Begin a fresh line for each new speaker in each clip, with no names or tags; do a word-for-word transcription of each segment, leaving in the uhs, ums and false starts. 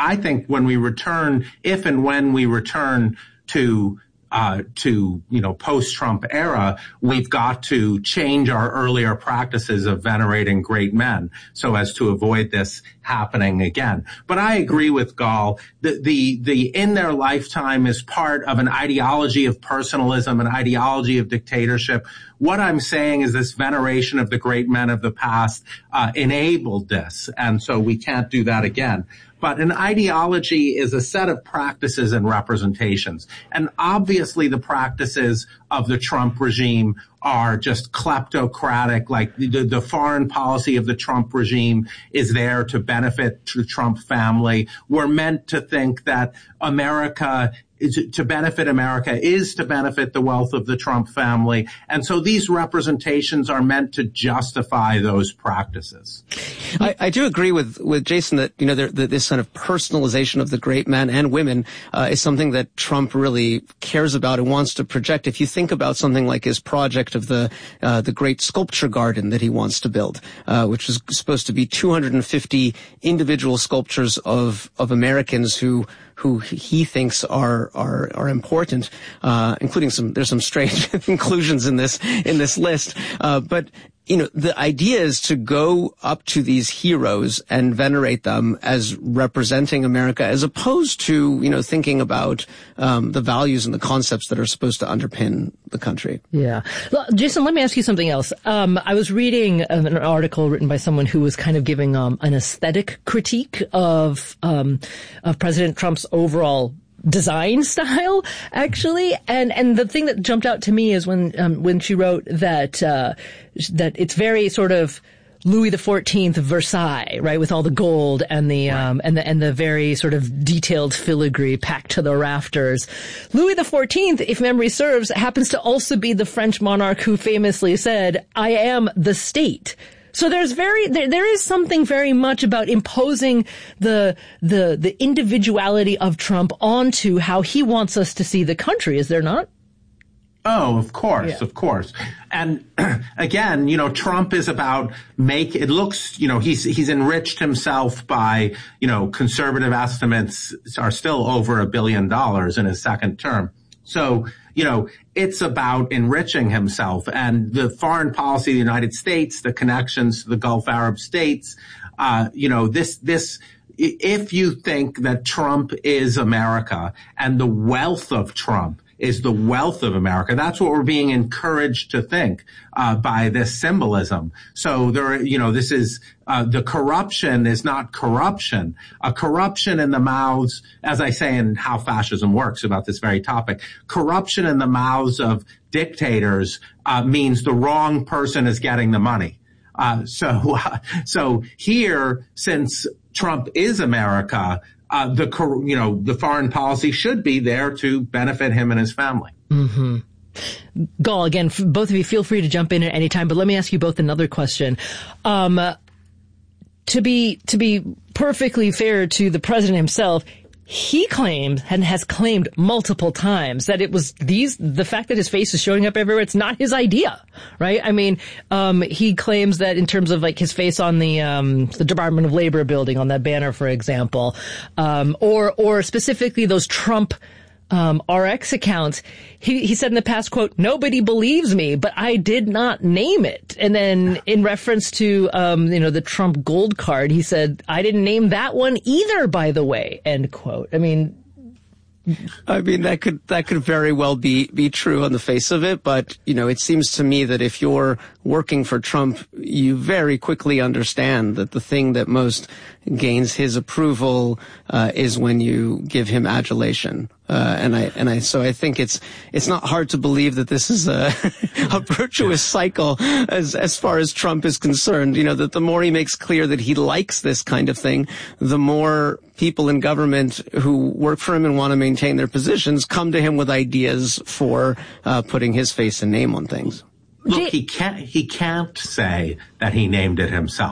I think when we return, if and when we return to Uh, to, you know, post-Trump era, we've got to change our earlier practices of venerating great men so as to avoid this happening again. But I agree with Gall. The, the, the in their lifetime is part of an ideology of personalism, an ideology of dictatorship. What I'm saying is this veneration of the great men of the past uh, enabled this, and so we can't do that again. But an ideology is a set of practices and representations. And obviously the practices of the Trump regime are just kleptocratic, like the, the foreign policy of the Trump regime is there to benefit the Trump family. We're meant to think that America to benefit America is to benefit the wealth of the Trump family. And so these representations are meant to justify those practices.
I, I do agree with, with Jason that, you know, there, that this kind of personalization of the great men and women uh, is something that Trump really cares about and wants to project. If you think about something like his project of the uh, the great sculpture garden that he wants to build, uh, which is supposed to be two hundred fifty individual sculptures of, of Americans who who he thinks are are are important, uh, including some. There's some strange inclusions in this in this list, uh, but. You know, the idea is to go up to these heroes and venerate them as representing America, as opposed to, you know, thinking about um, the values and the concepts that are supposed to underpin the country.
Yeah. Well, Jason, let me ask you something else. Um, I was reading an article written by someone who was kind of giving um, an aesthetic critique of um, of President Trump's overall design style, actually. And, and the thing that jumped out to me is when, um, when she wrote that, uh, that it's very sort of Louis the fourteenth Versailles, right? With all the gold and the, um, and the, and the very sort of detailed filigree packed to the rafters. Louis the fourteenth, if memory serves, happens to also be the French monarch who famously said, "I am the state." So there's very, there, there is something very much about imposing the, the, the individuality of Trump onto how he wants us to see the country, is there not?
Oh, of course,
yeah.
of course. And again, you know, Trump is about make, it looks, you know, he's, he's enriched himself by, you know, conservative estimates are still over a billion dollars in his second term. So, you know, it's about enriching himself, and the foreign policy of the United States, the connections to the Gulf Arab states, uh, you know, this, this, if you think that Trump is America and the wealth of Trump is the wealth of America, that's what we're being encouraged to think uh by this symbolism. So there, you know, this is uh the corruption is not corruption. A corruption in the mouths, as I say in How Fascism Works about this very topic, corruption in the mouths of dictators uh means the wrong person is getting the money. Uh so uh, so here, since Trump is America, Uh, the, you know, the foreign policy should be there to benefit him and his family.
Mm-hmm. Gall, again, f- both of you feel free to jump in at any time, but let me ask you both another question. Um, uh, to be, to be perfectly fair to the president himself, he claimed and has claimed multiple times that it was these, the fact that his face is showing up everywhere, it's not his idea, right? I mean, um, he claims that in terms of like his face on the, um, the Department of Labor building on that banner, for example, um, or, or specifically those Trump, um, R X accounts, he, he said in the past, quote, "Nobody believes me, but I did not name it." And then in reference to, um, you know, the Trump gold card, he said, "I didn't name that one either, by the way," end quote. I mean,
I mean, that could, that could very well be, be true on the face of it. But, you know, it seems to me that if you're working for Trump, you very quickly understand that the thing that most gains his approval, uh, is when you give him adulation. Uh, and I, and I, so I think it's, it's not hard to believe that this is a, a virtuous cycle as, as far as Trump is concerned. You know, that the more he makes clear that he likes this kind of thing, the more people in government who work for him and want to maintain their positions come to him with ideas for, uh, putting his face and name on things.
Look, he can't, he can't say that he named it himself.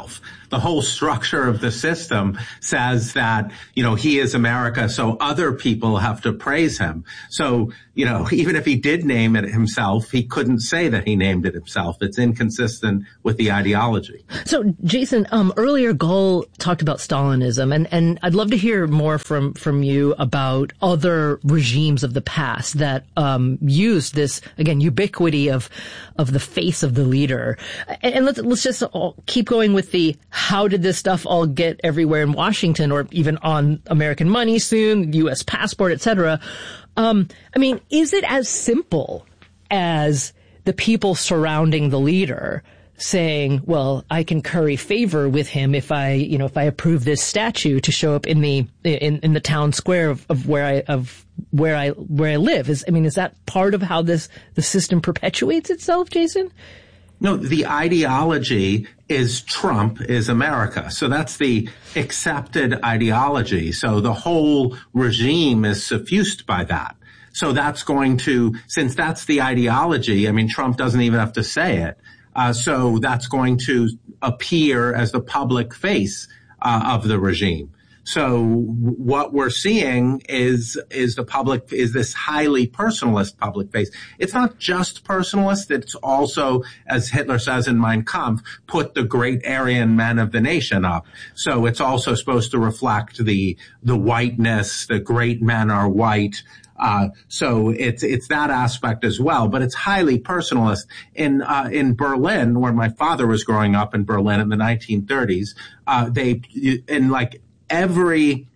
the whole structure of the system says that, you know, he is America, so other people have to praise him. So, you know, even if he did name it himself, he couldn't say that he named it himself. It's inconsistent with the ideology.
So, Jason, um, earlier Gol talked about Stalinism, and, and I'd love to hear more from, from you about other regimes of the past that um, used this, again, ubiquity of of the face of the leader. And, and let's let's just all keep going with the how did this stuff all get everywhere in Washington or even on American money soon, U S passport, et cetera. Um, I mean, is it as simple as the people surrounding the leader saying, well, I can curry favor with him if I, you know, if I approve this statue to show up in the, in, in the town square of, of where I, of where I, where I live? Is, I mean, is that part of how this, the system perpetuates itself, Jason?
No, the ideology is Trump is America. So that's the accepted ideology. So the whole regime is suffused by that. So that's going to, since that's the ideology, I mean, Trump doesn't even have to say it. Uh, so that's going to appear as the public face uh, of the regime. So what we're seeing is is the public is this highly personalist public face. It's not just personalist; it's also, as Hitler says in Mein Kampf, put the great Aryan men of the nation up. So it's also supposed to reflect the the whiteness. The great men are white. Uh, so it's, it's that aspect as well, but it's highly personalist. In, uh, in Berlin, where my father was growing up in Berlin in the nineteen thirties, uh, they, in like every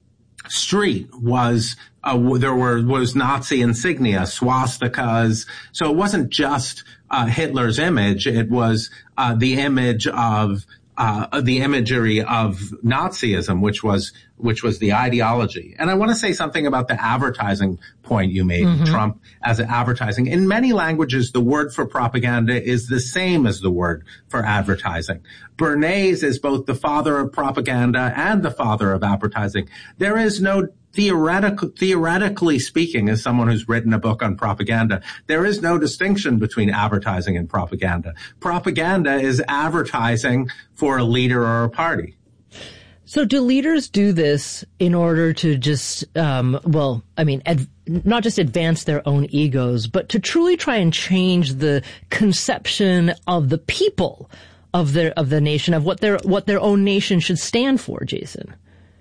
street was, uh, there were, was Nazi insignia, swastikas. So it wasn't just, uh, Hitler's image. It was, uh, the image of, Uh, the imagery of Nazism, which was which was the ideology. And I want to say something about the advertising point you made, mm-hmm. Trump as advertising. In many languages, the word for propaganda is the same as the word for advertising. Bernays is both the father of propaganda and the father of advertising. There is no Theoretical, theoretically speaking, as someone who's written a book on propaganda, there is no distinction between advertising and propaganda. Propaganda is advertising for a leader or a party.
So do leaders do this in order to just, um, well, I mean, ad- not just advance their own egos, but to truly try and change the conception of the people of their, of the nation, of what their, what their own nation should stand for, Jason?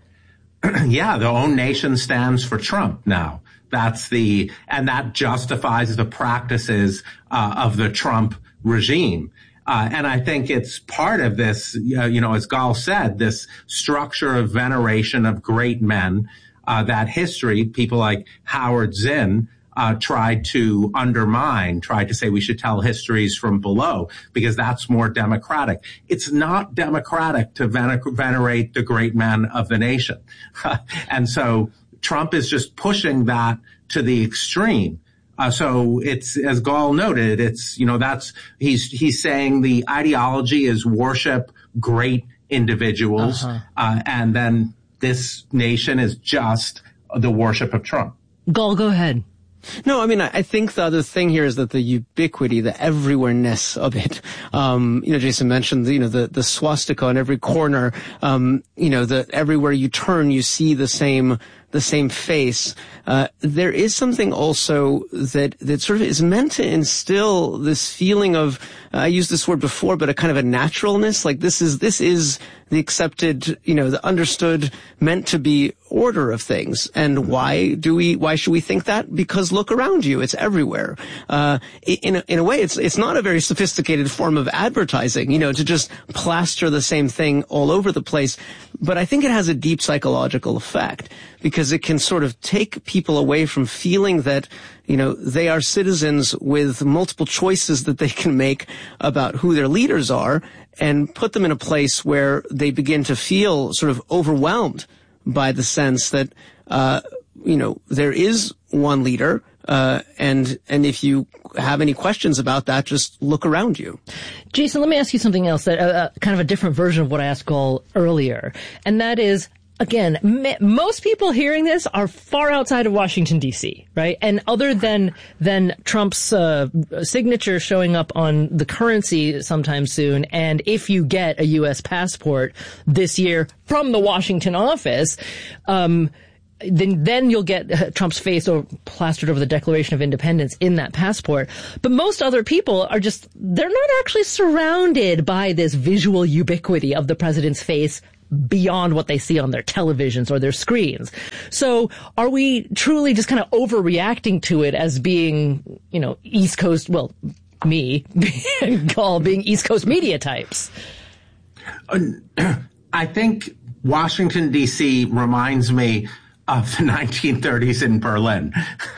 Yeah, their own nation stands for Trump now. That's the, and that justifies the practices uh, of the Trump regime. Uh, and I think it's part of this, uh, you know, as Gol said, this structure of veneration of great men, uh, that history, people like Howard Zinn, Uh, tried to undermine, tried to say we should tell histories from below because that's more democratic. It's not democratic to vener- venerate the great men of the nation. And so Trump is just pushing that to the extreme. Uh, so it's, as Gol noted, it's, you know, that's, he's, he's saying the ideology is worship great individuals. Uh-huh. Uh, and then this nation is just the worship of Trump.
Gol, go ahead.
No, I mean, I think the other thing here is that the ubiquity, the everywhere-ness of it. Um, you know, Jason mentioned, you know, the, the swastika on every corner. Um, you know, the, everywhere you turn, you see the same, the same face. Uh, there is something also that, that sort of is meant to instill this feeling of, uh, I used this word before, but a kind of a naturalness. Like this is, this is the accepted, you know, the understood, meant to be order of things. And why do we, why should we think that? Because look around you. It's everywhere. Uh, in a, in a way, it's, it's not a very sophisticated form of advertising, you know, to just plaster the same thing all over the place. But I think it has a deep psychological effect because it can sort of take people away from feeling that, you know, they are citizens with multiple choices that they can make about who their leaders are and put them in a place where they begin to feel sort of overwhelmed by the sense that, uh, you know, there is one leader, uh, and, and if you have any questions about that, just look around you.
Jason, let me ask you something else, that, uh, kind of a different version of what I asked Gol earlier. And that is, again, m- most people hearing this are far outside of Washington, D C, right? And other than than Trump's uh, signature showing up on the currency sometime soon, and if you get a U S passport this year from the Washington office, um, then then you'll get uh, Trump's face or plastered over the Declaration of Independence in that passport. But most other people are just, they're not actually surrounded by this visual ubiquity of the president's face beyond what they see on their televisions or their screens. So are we truly just kind of overreacting to it as being, you know, East Coast, well, me, all being East Coast media types?
I think Washington, D C reminds me of the nineteen thirties in Berlin,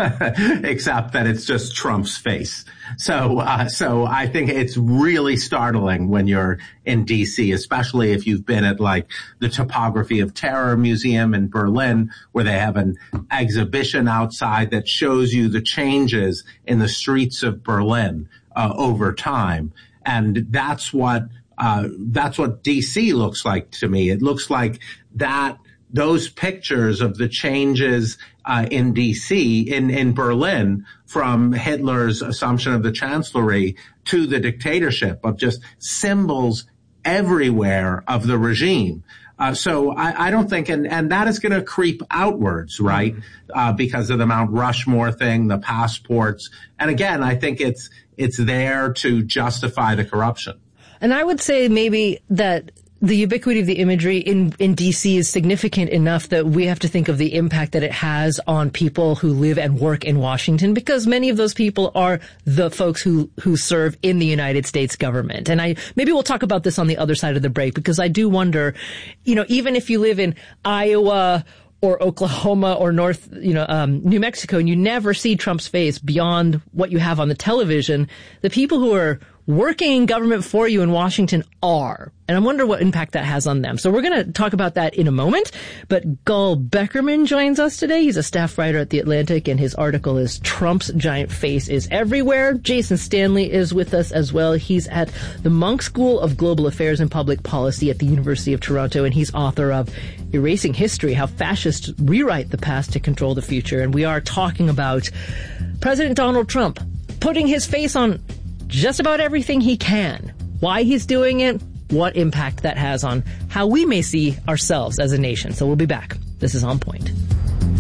except that it's just Trump's face. So, uh, so I think it's really startling when you're in D C, especially if you've been at like the Topography of Terror Museum in Berlin, where they have an exhibition outside that shows you the changes in the streets of Berlin, uh, over time. And that's what, uh, that's what D C looks like to me. It looks like that those pictures of the changes uh, in D C, in, in Berlin, from Hitler's assumption of the chancellery to the dictatorship, of just symbols everywhere of the regime. Uh, so I, I don't think, and, and that is going to creep outwards, right? Uh, because of the Mount Rushmore thing, the passports. And again, I think it's, it's there to justify the corruption.
And I would say maybe that the ubiquity of the imagery in, in D C is significant enough that we have to think of the impact that it has on people who live and work in Washington, because many of those people are the folks who, who serve in the United States government. And I, maybe we'll talk about this on the other side of the break, because I do wonder, you know, even if you live in Iowa or Oklahoma or North, you know, um, New Mexico, and you never see Trump's face beyond what you have on the television, the people who are working in government for you in Washington are. And I wonder what impact that has on them. So we're going to talk about that in a moment. But Gal Beckerman joins us today. He's a staff writer at The Atlantic, and his article is Trump's Giant Face is Everywhere. Jason Stanley is with us as well. He's at the Munk School of Global Affairs and Public Policy at the University of Toronto, and he's author of Erasing History, How Fascists Rewrite the Past to Control the Future. And we are talking about President Donald Trump putting his face on just about everything he can, why he's doing it, what impact that has on how we may see ourselves as a nation. So we'll be back. This is On Point.